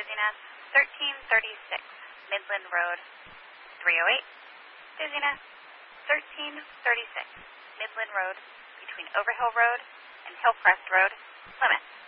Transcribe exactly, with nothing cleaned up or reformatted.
dizziness, thirteen thirty-six, Midland Road, three oh eight, dizziness, thirteen thirty-six, Midland Road, between Overhill Road and Hillcrest Road, Plymouth.